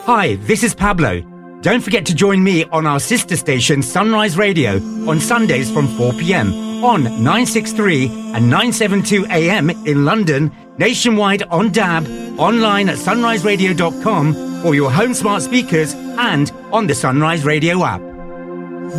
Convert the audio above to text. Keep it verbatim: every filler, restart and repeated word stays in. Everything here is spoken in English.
Hi, this is Pablo. Don't forget to join me on our sister station Sunrise Radio on Sundays from four p.m. on nine sixty-three and nine seventy-two A M in London, nationwide on D A B, online at sunrise radio dot com, or your home smart speakers and on the Sunrise Radio app.